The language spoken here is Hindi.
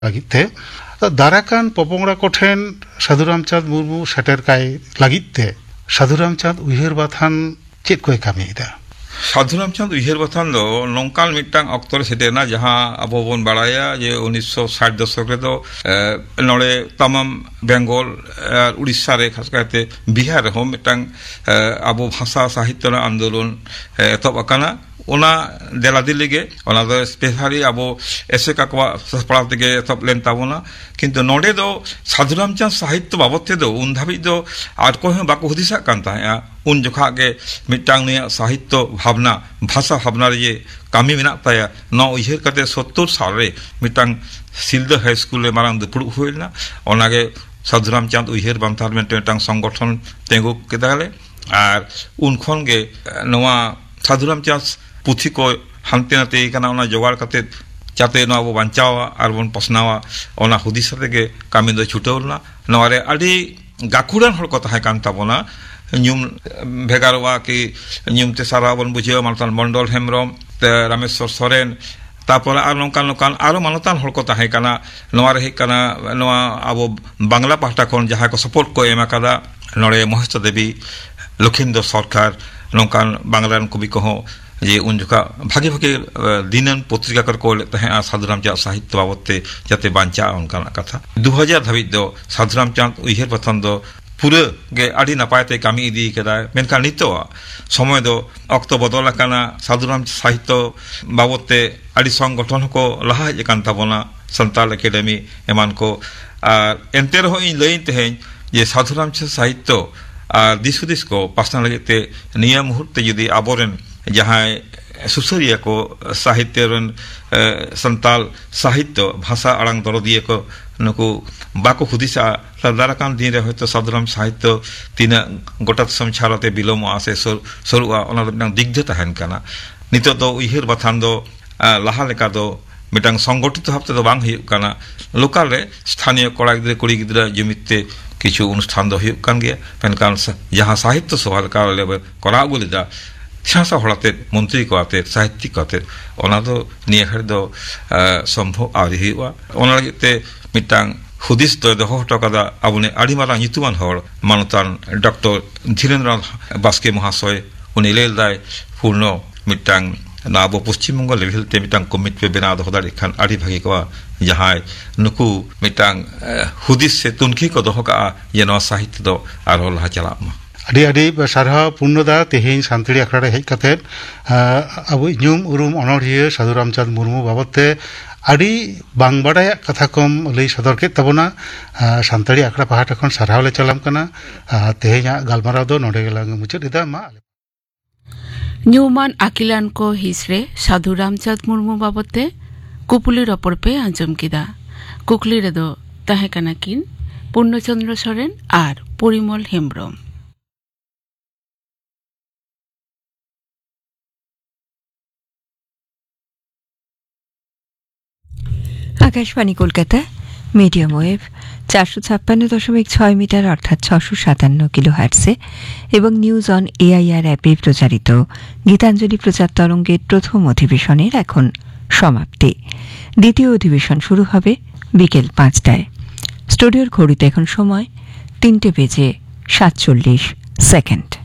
लगित थे दाराकान पोपोंगड़ा कोठेन साधु रामचंद मुर्मू सेटर काय लगित थे साधु रामचंद उयहर बाथान चेत कोय कामिदा साधु रामचंद उयहर बाथान दो नोंकाल मिट्टांग अक्तोर सेटेना जहां अबो बोन बाड़ाया जे 1960 दशक रे दो नोड़े तमाम बेंगल उड़ीसा रे खास करते बिहार हो मिट्टांग अबो भाषा साहित्य आंदोलन तब अकाना ओना देला दिल्लीगे ओना दो स्पेशली अबो एसे काकवा सपड़ा तेगे तब लेन ताबोना किंतु नोडे दो साधु रामचंद साहित्य बाबते दो उन धाबी दो आर को हम बाको हुदिसा कांता है उन जोखा के मिट्टांग ने साहित्य भावना भाषा भावना रे कामी मेना ताया न उयहर कते 70 साल रे मिट्टांग सिलदा हाई स्कूल रे मारांग दुपुड़ होइना ओनागे साधु रामचंद उयहर बांतार मिट्टांग संगठन तेगु केदाले आर उन खन गे नवा साधु रामचंद पुथी को हानते नाते काना ओना जोगाड़ कते जाते नो अब बांचावा आर बन पसनावा ओना हुदिस तेगे कामी दो छुटौलना नवारे आडी गाखुड़ान हर को ताहे कान ताबोना न्यूम भेगारवा की न्यूम ते सारा बन बुझियो मानतान मंडल हेमरम ते रामेश्वर सोरेन तापर आर नोकान नोकान आरो मानतान हर को ताहे काना नवारे हे काना नवा अब बांग्ला पाहटा कोन जहा को सपोर्ट को एमा कादा नोरे महस्त देवी लखिंदर सरकार नोकान बांग्लान कवि को जे उन जुका भागे भागे दिनन पत्रिका कर को लेते हैं साधु रामचंद साहित्य बाबते जाते बांचा उनका कथा 2000 धाबी दो साधु रामचंद उयहर पथन दो पूरे गे आडी नपायते कामी इदी केदा मेनका नितो समय दो अक्तो बदल काना साधु राम साहित्य बाबते आडी संगठन को लहा जे कांता बना संताल एकेडमी एमान को एंतेर हो इन लइन ते जे साधु रामचंद साहित्य दिसुदिस को पासना लगते नियम मुहूर्ते यदि आबोरेन जहां सुसरिया को साहित्य संताल साहित्य भाषा आड़ांग दरदिए को नुकु बाको हुदिसा दाराकान दिन रे होतो साधुराम साहित्य तीन गोटा समछारते बिलोम आसे सरुआ ओना दिग्ध तहन काना नितो दो उयहर बाथान दो लाहा लेका दो मिटांग संगठित भाबते दो बांग हुयु काना लोकल रे स्थानीय कोड़ा गिद्रा कुड़ी गिद्रा जुमिते किछु अनुष्ठान दो हुयु कान गया पेनकान जहां साहित्य सभा का लेबे करा गुलिदा छासा हड़ाते मंत्री को आते साहित्यिक आते ओना दो निया खर दो संभव आरि हुआ ओना लगते मिटांग हुदिस दो दो हटकादा आबुने आडी मारा नितुमान हर मानतान डॉक्टर धीरेन्द्रनाथ बास्के महाशय उनि लेलदाय पूर्ण मिटांग नाबो पश्चिम बंग लेवल ते मिटांग कमिट पे बेना दो हदार खान आडी भागी को जहां नुकु मिटांग हुदिस से तुनखी को दोहका ये नवा साहित्य दो आरो लहा चलामा अड़ी अड़ी सारहा पूर्णदा तेहें सानताड़ी आखड़ा हेज कते अब न्यूम उरुम अनोढ़िया साधु रामचंद मुर्मू बाबते अड़ी बांग बाड़ाया कथा कम लई सदर के तबना सानताड़ी आखड़ा पाहाटा खन सारहाव ले चलाम कना तेहें गालमाराव दो नोडे गेलांग मुचाद इदा मा न्यूमान आकिलान को हिसरे साधु रामचंद मुर्मू बाबते कुपुली रपड़ पे आंजम किदा कुकली रे दो ताहे कना किन पूर्णचंद्र Soren are Parimal Hembrom Akashvani Kolkata medium wave 456.6 metre अर्थात 657 किलोहार्ट्जे एवं न्यूज ऑन एआईआर ऐपे प्रचारित गीतांजलि प्रचार तरंगेर प्रथम अधिवेशनेर एखन समाप्ति द्वितीय अधिवेशन शुरू होबे बिकेल 5टाय स्टूडियोर घड़ीते एखन समय 3:47